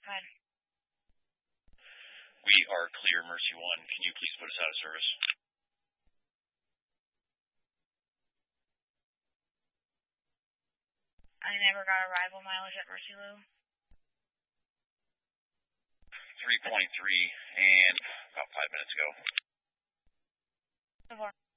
Fine. We are clear, Mercy 1. Can you please put us out of service? I never got arrival mileage at Mercy Lou. 3.3 and about 5 minutes ago. Before.